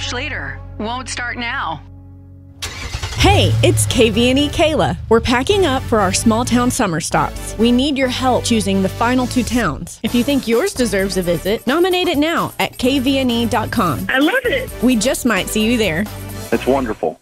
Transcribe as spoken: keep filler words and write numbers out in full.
Schluter. Won't start now. Hey, it's K V N E Kayla. We're packing up for our small town summer stops. We need your help choosing the final two towns. If you think yours deserves a visit, nominate it now at K V N E dot com. I love it. We just might see you there. It's wonderful.